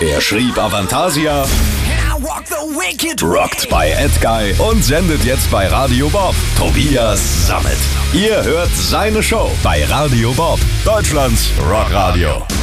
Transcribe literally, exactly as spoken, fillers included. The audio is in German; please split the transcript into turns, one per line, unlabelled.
Er schrieb Avantasia, rockt bei Edguy und sendet jetzt bei Radio Bob. Tobias Sammet. Ihr hört seine Show bei Radio Bob, Deutschlands Rockradio.